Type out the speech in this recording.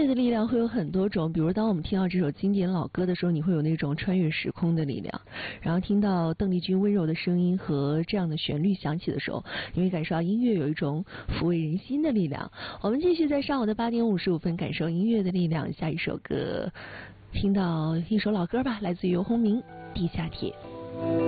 的力量会有很多种，比如当我们听到这首经典老歌的时候，你会有那种穿越时空的力量；然后听到邓丽君温柔的声音和这样的旋律响起的时候，你会感受到音乐有一种抚慰人心的力量。我们继续在上午的8点55分感受音乐的力量。下一首歌，听到一首老歌吧，来自于游鸿明《地下铁》。